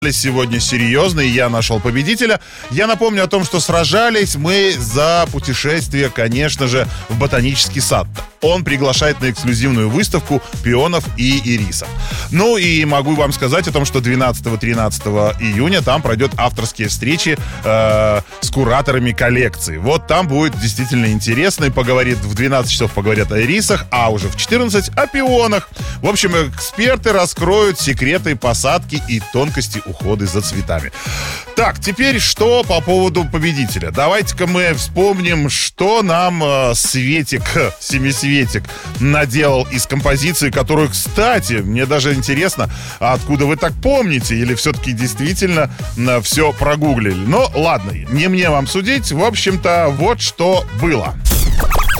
Сегодня серьезно, и я нашел победителя. Я напомню о том, что сражались мы за путешествие, конечно же, в ботанический сад. Он приглашает на эксклюзивную выставку пионов и ирисов. Ну и могу вам сказать о том, что 12-13 июня там пройдет авторские встречи с кураторами коллекции. Вот там будет действительно интересно. И в 12 часов поговорят о ирисах, а уже в 14 о пионах. В общем, эксперты раскроют секреты посадки и тонкости ухода за цветами. Так, теперь что по поводу победителя? Давайте-ка мы вспомним, что нам Семисветик наделал из композиции, которую, кстати, мне даже интересно, откуда вы так помните, или все-таки действительно все прогуглили. Но ладно, не мне вам судить. В общем-то, вот что было.